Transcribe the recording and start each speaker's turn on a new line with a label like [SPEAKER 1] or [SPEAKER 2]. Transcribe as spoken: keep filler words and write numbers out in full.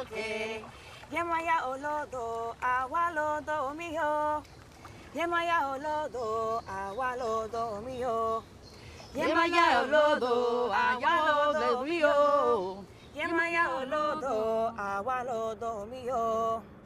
[SPEAKER 1] Okay. Yemaya olodo, awalodo miyo. Yemaya olodo, awalodo miyo. Yemaya olodo, awalodo miyo. Yemaya olodo, awalodo miyo.